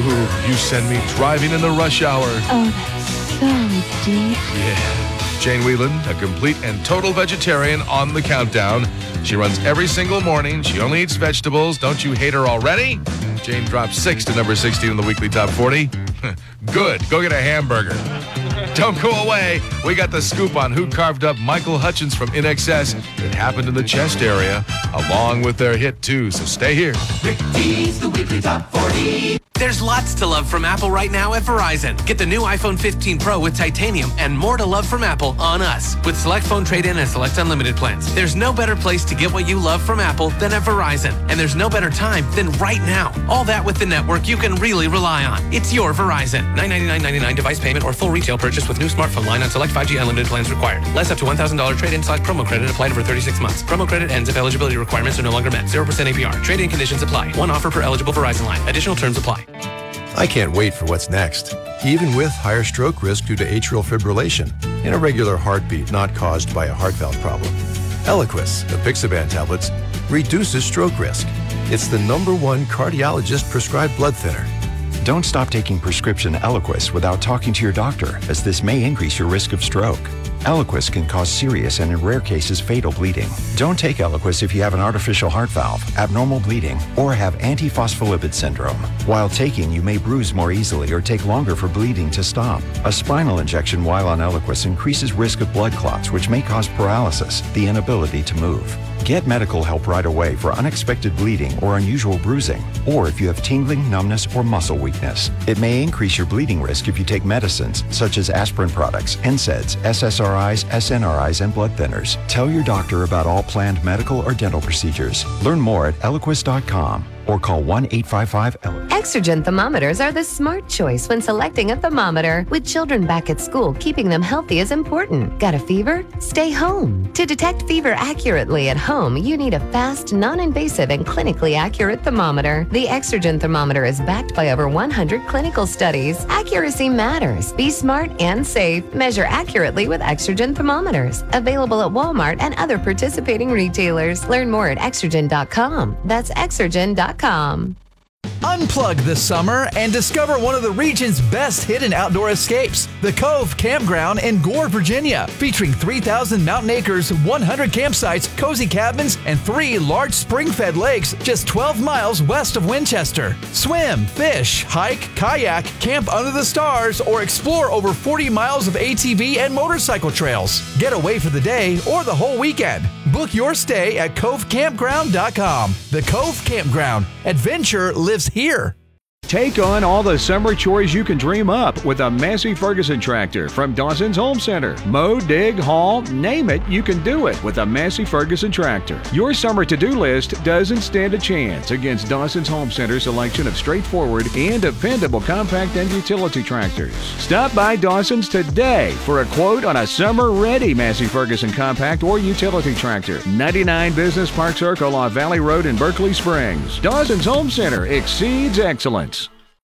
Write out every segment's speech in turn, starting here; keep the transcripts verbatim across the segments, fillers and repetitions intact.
Ooh, you send me driving in the rush hour. Oh, that's so deep. Yeah. Jane Whelan, a complete and total vegetarian on the countdown. She runs every single morning. She only eats vegetables. Don't you hate her already? Jane dropped six to number sixteen in the weekly top forty. Good. Go get a hamburger. Don't go away. We got the scoop on who carved up Michael Hutchence from I N X S. It happened in the chest area, along with their hit, too. So stay here. Rick D's the weekly top forty. There's lots to love from Apple right now at Verizon. Get the new iPhone fifteen Pro with titanium and more to love from Apple on us with select phone trade-in and select unlimited plans. There's no better place to get what you love from Apple than at Verizon. And there's no better time than right now. All that with the network you can really rely on. It's your Verizon. nine ninety-nine ninety-nine device payment or full retail purchase with new smartphone line on select five G unlimited plans required. Less up to one thousand dollars trade-in slash promo credit applied over thirty-six months. Promo credit ends if eligibility requirements are no longer met. zero percent A P R. Trade-in conditions apply. One offer per eligible Verizon line. Additional terms apply. I can't wait for what's next, even with higher stroke risk due to atrial fibrillation, an irregular heartbeat not caused by a heart valve problem. Eliquis, the Pixaban tablets, reduces stroke risk. It's the number one cardiologist-prescribed blood thinner. Don't stop taking prescription Eliquis without talking to your doctor, as this may increase your risk of stroke. Eliquis can cause serious and, in rare cases, fatal bleeding. Don't take Eliquis if you have an artificial heart valve, abnormal bleeding, or have antiphospholipid syndrome. While taking, you may bruise more easily or take longer for bleeding to stop. A spinal injection while on Eliquis increases risk of blood clots, which may cause paralysis, the inability to move. Get medical help right away for unexpected bleeding or unusual bruising, or if you have tingling, numbness, or muscle weakness. It may increase your bleeding risk if you take medicines such as aspirin products, N SAIDs, S S R Is, S N R Is, and blood thinners. Tell your doctor about all planned medical or dental procedures. Learn more at eliquis dot com or call one eight five five E L I Q U I S. Exergen thermometers are the smart choice when selecting a thermometer. With children back at school, keeping them healthy is important. Got a fever? Stay home. To detect fever accurately at home, you need a fast, non-invasive, and clinically accurate thermometer. The Exergen thermometer is backed by over one hundred clinical studies. Accuracy matters. Be smart and safe. Measure accurately with Exergen thermometers. Available at Walmart and other participating retailers. Learn more at exergen dot com. That's exergen dot com. Unplug this summer and discover one of the region's best hidden outdoor escapes, the Cove Campground in Gore, Virginia, featuring three thousand mountain acres, one hundred campsites, cozy cabins, and three large spring-fed lakes just twelve miles west of Winchester. Swim, fish, hike, kayak, camp under the stars, or explore over forty miles of A T V and motorcycle trails. Get away for the day or the whole weekend. Book your stay at cove campground dot com. The Cove Campground. Adventure lives here. Take on all the summer chores you can dream up with a Massey Ferguson tractor from Dawson's Home Center. Mow, dig, haul, name it, you can do it with a Massey Ferguson tractor. Your summer to-do list doesn't stand a chance against Dawson's Home Center's selection of straightforward and dependable compact and utility tractors. Stop by Dawson's today for a quote on a summer-ready Massey Ferguson compact or utility tractor. ninety-nine Business Park Circle off Valley Road in Berkeley Springs. Dawson's Home Center exceeds excellence.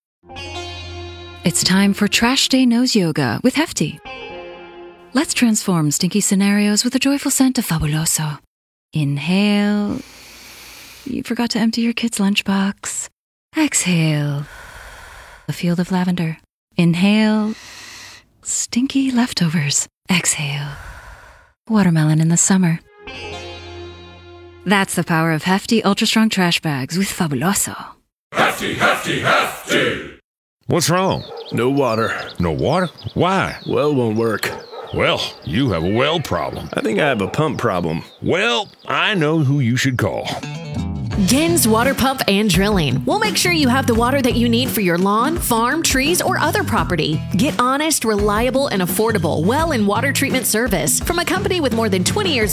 It's time for Trash Day Nose Yoga with Hefty. Let's transform stinky scenarios with the joyful scent of Fabuloso. Inhale. You forgot to empty your kid's lunchbox. Exhale. A field of lavender. Inhale. Stinky leftovers. Exhale. Watermelon in the summer. That's the power of Hefty Ultra Strong Trash Bags with Fabuloso. Hefty, hefty, hefty! What's wrong? No water. No water? Why? Well won't work. Well, you have a well problem. I think I have a pump problem. Well, I know who you should call. Gens Water Pump and Drilling. We'll make sure you have the water that you need for your lawn, farm, trees, or other property. Get honest, reliable, and affordable well and water treatment service from a company with more than twenty years